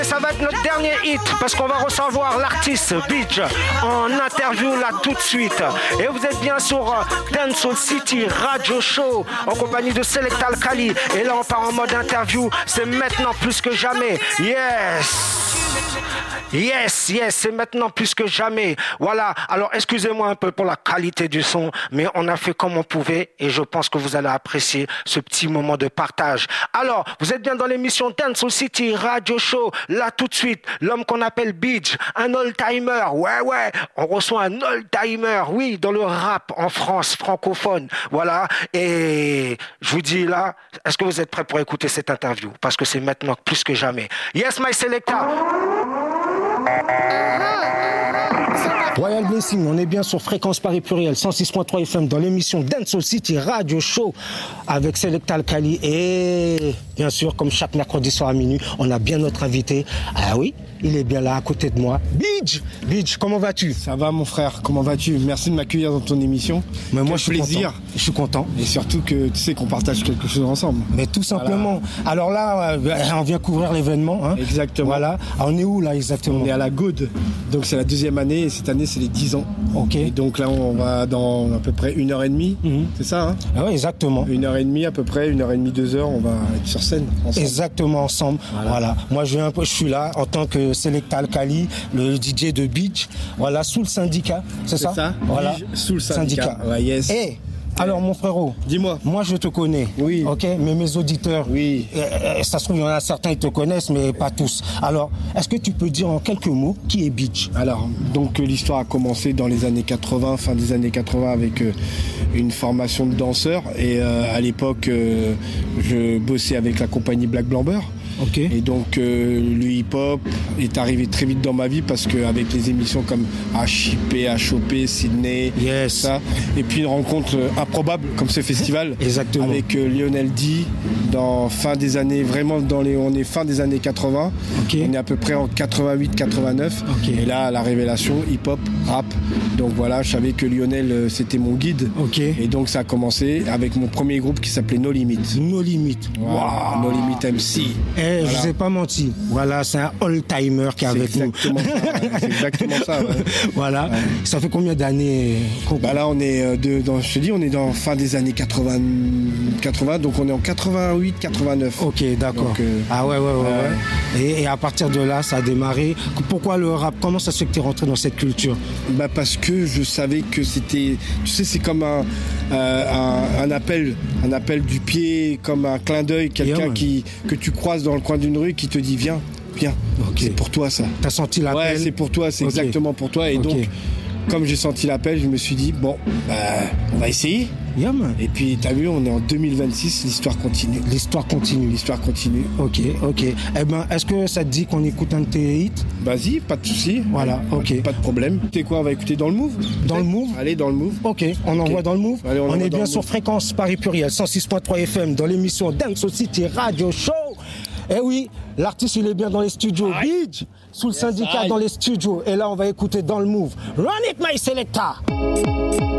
Ça va être notre dernier hit parce qu'on va recevoir l'artiste Beach en interview là tout de suite. Et vous êtes bien sur Dancehall City Radio Show en compagnie de Select Alkali. Et là on part en mode interview. C'est maintenant plus que jamais. Yes, c'est maintenant plus que jamais. Voilà, alors excusez-moi un peu pour la qualité du son, mais on a fait comme on pouvait et je pense que vous allez apprécier ce petit moment de partage. Alors, vous êtes bien dans l'émission Dancehall City Radio Show. Là, tout de suite, l'homme qu'on appelle Beach, un old-timer. Ouais, on reçoit un old-timer, oui, dans le rap en France, francophone. Voilà, et je vous dis là, est-ce que vous êtes prêts pour écouter cette interview? Parce que c'est maintenant plus que jamais. Yes, my selector. Royal Blessing, on est bien sur Fréquence Paris Pluriel 106.3 FM dans l'émission Dancehall City Radio Show avec Select Alkali et bien sûr comme chaque mercredi soir à minuit on a bien notre invité. Ah oui, il est bien là à côté de moi. Beach, comment vas-tu? Ça va mon frère, comment vas-tu? Merci de m'accueillir dans ton émission. Mais moi je suis plaisir. Content. Je suis content. Et surtout que tu sais qu'on partage quelque chose ensemble. Mais tout simplement. Voilà. Alors là, on vient couvrir l'événement. Hein. Exactement. Voilà. On est où là exactement? On est à la Gaude. Donc c'est la deuxième année et cette année c'est les 10 ans. Ok. Et donc là on va dans à peu près 1h30. C'est ça hein? Ah ouais, exactement. 1h30 à peu près, 1h30, 2h, on va être sur scène ensemble. Exactement ensemble. Voilà. Moi je suis là en tant que Select Alkali, le DJ de Beach. Voilà, sous le syndicat, c'est ça? Voilà. Sous le syndicat. Ouais, yes. Et alors mon frérot, dis-moi. Moi je te connais. Oui. Ok, mais mes auditeurs, oui. Ça se trouve il y en a certains qui te connaissent, mais pas tous. Alors, est-ce que tu peux dire en quelques mots qui est Beach? Alors, donc l'histoire a commencé dans les années 80, fin des années 80 avec une formation de danseur et à l'époque je bossais avec la compagnie Black Blamber. Okay. Et donc le hip-hop est arrivé très vite dans ma vie parce qu'avec les émissions comme HIP, HOP, Sydney, yes. ça, et puis une rencontre improbable comme ce festival exactement. Avec Lionel D dans fin des années, vraiment on est fin des années 80, okay. On est à peu près en 88-89, okay. Et là la révélation hip-hop, rap, donc voilà, je savais que Lionel c'était mon guide, okay. Et donc ça a commencé avec mon premier groupe qui s'appelait No Limit. No Limit, wow. No Limit MC. Voilà. Je ne sais pas menti. Voilà, c'est un old-timer qui est avec nous. C'est exactement ça. Ouais. Voilà. Ouais. Ça fait combien d'années là, on est je te dis, on est dans fin des années 80, donc on est en 88, 89. Ok, d'accord. Donc, ah ouais. Et à partir de là, ça a démarré. Pourquoi le rap? Comment ça se fait que tu es rentré dans cette culture? Parce que je savais que c'était, tu sais, c'est comme un appel du pied, comme un clin d'œil, quelqu'un que tu croises dans le coin d'une rue qui te dit viens, okay. C'est pour toi ça. T'as senti l'appel? Ouais, c'est pour toi, c'est exactement pour toi. Et donc, comme j'ai senti l'appel, je me suis dit bon, on va essayer. Yeah, man. Et puis t'as vu, on est en 2026, l'histoire continue. Ok. Eh ben, est-ce que ça te dit qu'on écoute un de tes hits? Vas-y, pas de souci. Voilà, ok. Pas de problème. Tu sais quoi, on va écouter dans le Move. Dans le Move? Allez, dans le Move. Ok, on envoie dans le Move. Allez, on est bien sur Fréquence Paris Pluriel 106.3 FM dans l'émission Dancehall City Radio Show. Eh oui, l'artiste il est bien dans les studios. Beach, sous le syndicat dans les studios. Et là on va écouter dans le Move. Run it my selector.